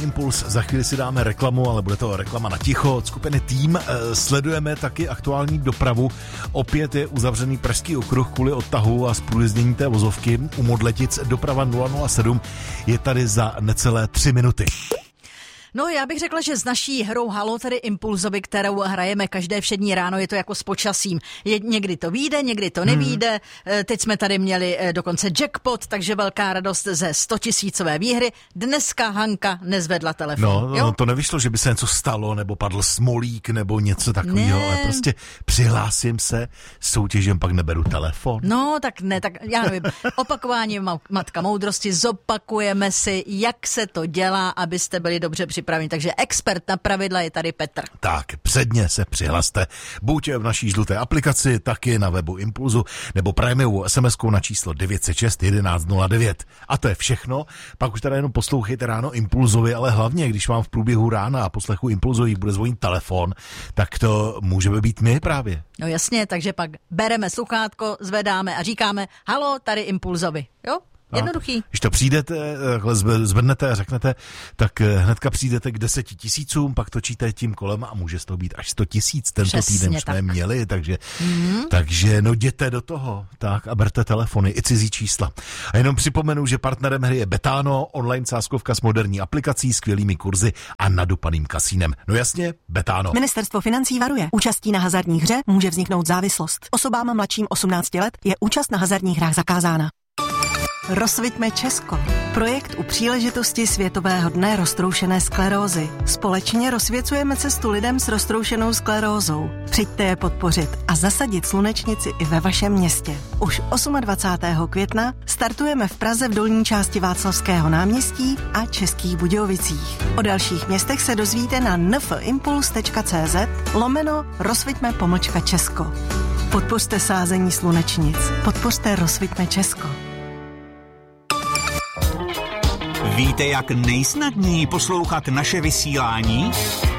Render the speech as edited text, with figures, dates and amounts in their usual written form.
Impuls. Za chvíli si dáme reklamu, ale bude to reklama na ticho od skupiny Tým. Sledujeme taky aktuální dopravu. Opět je uzavřený Pražský okruh kvůli odtahu a zprůjezdnění té vozovky. U Modletic doprava 007 je tady za necelé 3 minuty. No, já bych řekla, že s naší hrou Halo, tedy Impulzovi, kterou hrajeme každé všední ráno, je to jako s počasím. Někdy to vyjde, někdy to nevyjde. Teď jsme tady měli dokonce jackpot, takže velká radost ze 100 000 výhry. Dneska Hanka nezvedla telefon. No, to nevyšlo, že by se něco stalo, nebo padl smolík, nebo něco takového, ale prostě přihlásím se, soutěžem pak neberu telefon. No, tak ne, tak já nevím. Opakování matka moudrosti, zopakujeme si, jak se to dělá, abyste byli dobře připraveni. Takže expert na pravidla je tady Petr. Tak, předně se přihlaste. Buď v naší žluté aplikaci, taky na webu Impulzu, nebo prémiovou SMS-kou na číslo 906 1109. A to je všechno. Pak už teda jenom poslouchejte ráno Impulzovi, ale hlavně, když vám v průběhu rána a poslechu Impulzových bude zvonit telefon, tak to můžeme být my právě. No jasně, takže pak bereme sluchátko, zvedáme a říkáme halo, tady Impulzovi. Jo? Jednoduchý. Když to přijdete, zvednete a řeknete, tak hnedka přijdete k 10 000, pak točíte tím kolem a může z toho být až 100 000. Tento týden jsme měli, takže no jděte do toho, tak a berte telefony i cizí čísla. A jenom připomenu, že partnerem hry je Betano, online sázkovka s moderní aplikací, skvělými kurzy a nadupaným kasínem. No jasně, Betano. Ministerstvo financí varuje. Účastí na hazardní hře může vzniknout závislost. Osobám mladším 18 let je účast na hazardních hrách zakázána. Rozsviťme Česko. Projekt u příležitosti Světového dne roztroušené sklerózy. Společně rozsvěcujeme cestu lidem s roztroušenou sklerózou. Přijďte je podpořit a zasadit slunečnici i ve vašem městě. Už 28. května startujeme v Praze v dolní části Václavského náměstí a Českých Budějovicích. O dalších městech se dozvíte na nfimpuls.cz/rozsviťme-Česko. Podpořte sázení slunečnic. Podpořte Rozsviťme Česko. Víte, jak nejsnadněji poslouchat naše vysílání?